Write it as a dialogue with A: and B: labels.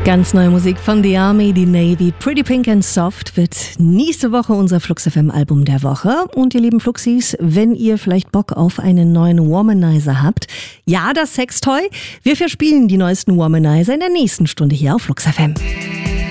A: Ganz neue Musik von The Army, The Navy, Pretty Pink and Soft wird nächste Woche unser Flux FM Album der Woche. Und ihr lieben Fluxis, wenn ihr vielleicht Bock auf einen neuen Womanizer habt, ja, das Sextoy, wir verspielen die neuesten Womanizer in der nächsten Stunde hier auf Flux FM.